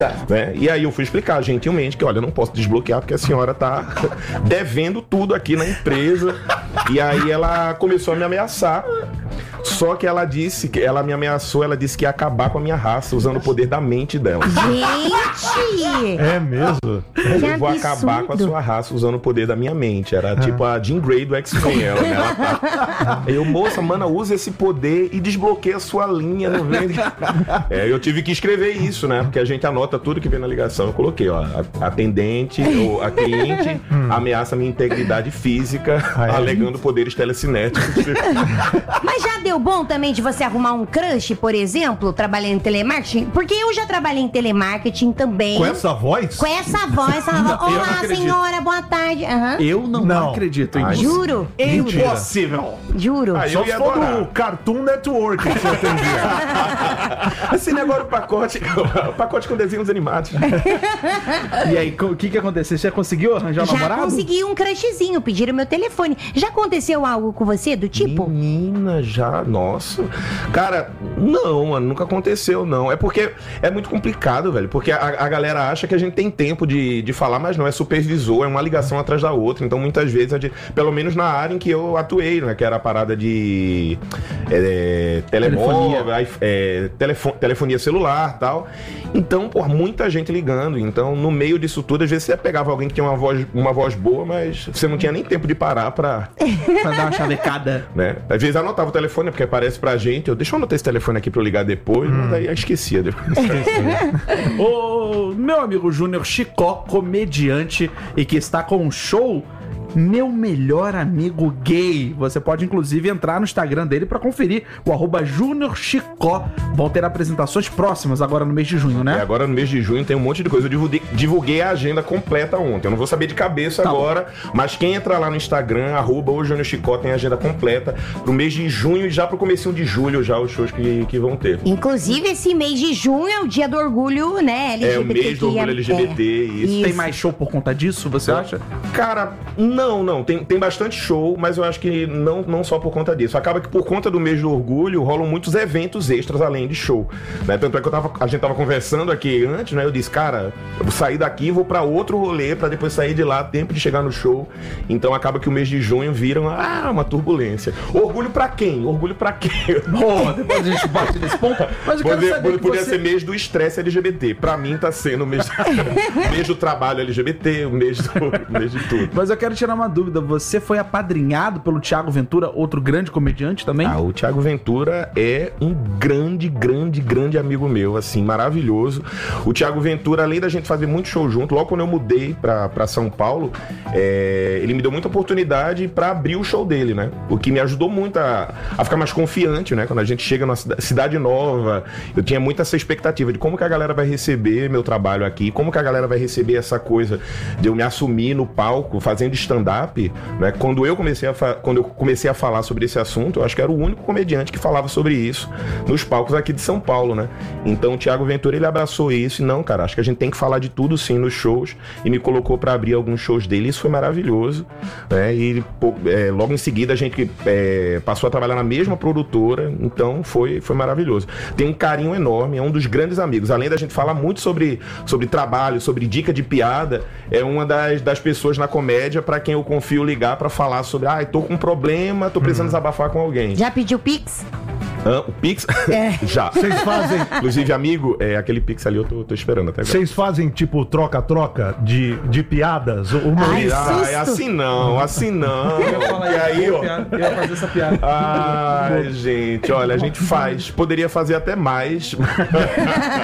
Né? E aí eu fui explicar gentilmente que, olha, eu não posso desbloquear porque a senhora tá devendo tudo aqui na empresa. E aí ela começou a me ameaçar. Só que ela me ameaçou, ela disse que ia acabar com a minha raça usando o poder da mente dela. Gente! É mesmo? Eu vou acabar com a sua raça usando o poder da minha mente. Era tipo a Jean Grey do X-Men. Moça, mana, usa esse poder e desbloqueia a sua linha. Não vem? Eu tive que escrever isso, né? Porque a gente anota tudo que vem na ligação. Eu coloquei, ó, a atendente, ou a cliente ameaça minha integridade física, alegando poderes telecinéticos. Mas já deu bom também de você arrumar um crush, por exemplo, trabalhando em telemarketing? Porque eu já trabalhei em telemarketing também. Com essa voz? Com essa voz. Olá, senhora, boa tarde. Eu não acredito em isso. Juro. Impossível. Juro. Só se for do Cartoon Network que você atendia. Assim, agora o pacote com desenhos animados. E aí, o que aconteceu? Você já conseguiu arranjar um namorado? Já consegui um crushzinho, pediram meu telefone. Já aconteceu algo com você do tipo? Menina, já, nossa. Cara, não, mano, nunca aconteceu, não. É porque é muito complicado, velho. Porque a galera acha que a gente tem tempo de falar, mas não, é supervisor, é uma ligação atrás da outra. Então, muitas vezes, pelo menos na área em que eu atuei, né? Que era a parada de telemóvel, telefonia celular e tal. Então, muita gente ligando. Então, no meio disso tudo, às vezes você pegava alguém que tinha uma voz boa, mas você não tinha nem tempo de parar pra dar uma chavecada. Né? Às vezes anotava o telefone, porque aparece pra gente. Deixa eu anotar esse telefone aqui pra eu ligar depois, mas aí eu esquecia depois. O meu amigo Júnior Chicó, comediante e que está com um show Meu Melhor Amigo Gay. Você pode inclusive entrar no Instagram dele pra conferir o @JuniorChicó. Vão ter apresentações próximas agora no mês de junho, né? Agora no mês de junho tem um monte de coisa. Eu divulguei a agenda completa ontem. Eu não vou saber de cabeça agora, mas quem entrar lá no Instagram, @JuniorChicó, tem a agenda completa pro mês de junho e já pro comecinho de julho já os shows que vão ter. Inclusive esse mês de junho é o dia do orgulho, né, LGBT. É o mês do orgulho LGBT, isso. Tem mais show por conta disso, você acha? Cara, não. Tem bastante show, mas eu acho que não só por conta disso. Acaba que por conta do mês do orgulho rolam muitos eventos extras além de show, né? Tanto é que a gente tava conversando aqui antes, né? Eu disse, cara, eu vou sair daqui e vou pra outro rolê pra depois sair de lá, tempo de chegar no show. Então acaba que o mês de junho vira uma turbulência. Orgulho pra quem? Orgulho pra quem? Depois a gente bate nesse ponto. Mas eu quero saber podia ser mês do estresse LGBT. Pra mim tá sendo o mês do trabalho LGBT, o mês de tudo. Mas eu quero tirar uma dúvida. Você foi apadrinhado pelo Thiago Ventura, outro grande comediante também? O Thiago Ventura é um grande amigo meu, assim, maravilhoso. O Thiago Ventura, além da gente fazer muito show junto, logo quando eu mudei pra São Paulo, ele me deu muita oportunidade pra abrir o show dele, né? O que me ajudou muito a ficar mais confiante, né? Quando a gente chega numa cidade nova, eu tinha muito essa expectativa de como que a galera vai receber meu trabalho aqui, como que a galera vai receber essa coisa de eu me assumir no palco, fazendo stand-up, né? Quando eu comecei a falar sobre esse assunto, eu acho que era o único comediante que falava sobre isso nos palcos aqui de São Paulo, né? Então o Thiago Ventura, ele abraçou isso e não, cara, acho que a gente tem que falar de tudo sim nos shows, e me colocou pra abrir alguns shows dele. Isso foi maravilhoso, né? E logo em seguida a gente passou a trabalhar na mesma produtora, então foi maravilhoso. Tem um carinho enorme, é um dos grandes amigos. Além da gente falar muito sobre trabalho, sobre dica de piada, é uma das pessoas na comédia pra quem eu confio ligar pra falar sobre, tô com um problema, tô precisando desabafar com alguém. Já pediu Pix? O Pix? Já. Vocês fazem... Inclusive, amigo, aquele Pix ali eu tô esperando até agora. Vocês fazem, tipo, troca-troca de piadas? É assim não. Eu ia falar E aí, ó. Eu ia fazer essa piada. Ai, gente, olha, a gente faz. Poderia fazer até mais.